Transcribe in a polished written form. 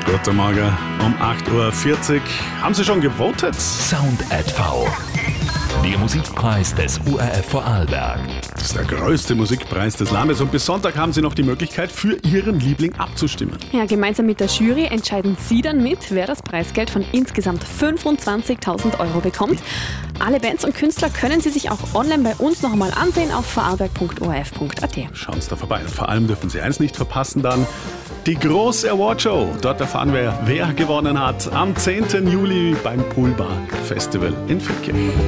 Guten Morgen um 8.40 Uhr. Haben Sie schon gewotet? Sound @V. Der Musikpreis des ORF Vorarlberg. Das ist der größte Musikpreis des Landes und bis Sonntag haben Sie noch die Möglichkeit, für Ihren Liebling abzustimmen. Ja, gemeinsam mit der Jury entscheiden Sie dann mit, wer das Preisgeld von insgesamt 25.000 Euro bekommt. Alle Bands und Künstler können Sie sich auch online bei uns noch einmal ansehen auf vorarlberg.orf.at. Schauen Sie da vorbei. Und vor allem dürfen Sie eins nicht verpassen dann. Die große Awardshow. Dort erfahren wir, wer gewonnen hat. Am 10. Juli beim Poolbar Festival in Feldkirch.